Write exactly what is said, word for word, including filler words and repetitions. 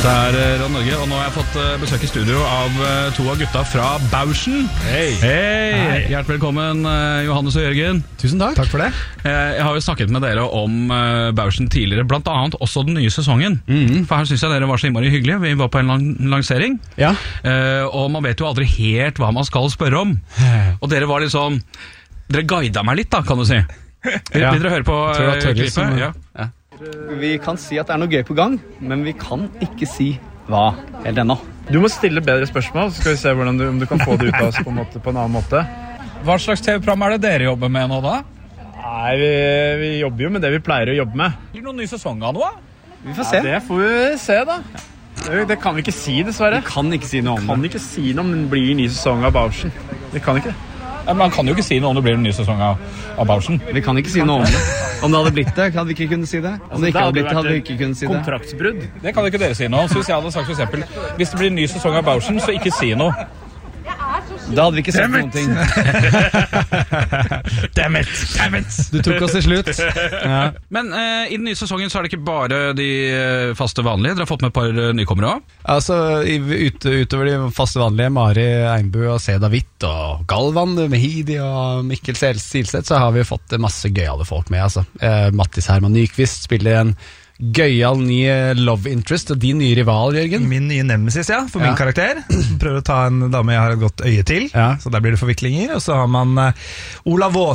Dette er Råd Norge, og nå har jeg fått besøk i studio av to av gutta fra Bauschen. Hei. Hei. Hjertelig velkommen, Johannes og Jørgen. Tusen takk. Takk for det. Jeg har jo snakket med dere om Bauschen tidligere, blant annet også den nye sesongen. Mm. For her synes jeg dere var så innmari hyggelige. Vi var på en lang lansering, ja. Og man vet jo aldri helt hva man skal spørre om. Og dere var litt sånn, dere guidet meg litt da, kan du si. Vil ja. dere høre på klippet? Som... Ja. Ja. Vi kan si at det er noe gøy på gang, men vi kan ikke si hva helt ennå. Du må stille bedre spørsmål, så skal vi se hvordan du, om du kan få det ut av oss på en, måte, på en annen måte. Hva slags T V-program er det dere jobber med nå da? Nei, vi, vi jobber jo med det vi pleier å jobbe med. Blir det noen ny sesong av noe? Vi får se. Ja, det får vi se da. Det, det kan vi ikke si, dessverre. Vi kan ikke si noe om det. Vi kan ikke si noe om det blir en ny sesong av Bauschen. Vi kan ikke det. Ja, man kan jo ikke si noe om det blir en ny sesong av, av Bauschen. Vi kan ikke si noe om det. Om det hadde blitt det, hadde vi ikke kunnet si det. Om det ikke hadde blitt det, hadde vi ikke kunnet si det. Kontraktsbrudd. Det kan ikke dere si noe. Så hvis jeg hadde sagt for eksempel, hvis det blir en ny sesong av Bauschen, så ikke si noe. Da hadde vi ikke sagt noen ting. Damn it! Damn it! Du tok oss til slutt. Ja. Men eh, i den nye sesongen så er det ikke bare de faste vanlige. Dere har fått med et par nykommere også. Altså, ut, utover de faste vanlige, Mari Einbu og Seda Witt og Galvan, Mehidi og Mikkel Silseth, så har vi fått masse gøyale folk med. Altså. Eh, Mattis Herman Nyqvist spiller en gøyal ny love interest, og din nye rival, Jørgen. Min nye nemesis, ja, for ja. min karakter. Prøver å ta en dame jeg har et godt øye til, ja. Så der blir det forviklinger. Og så har man uh, Olav Vås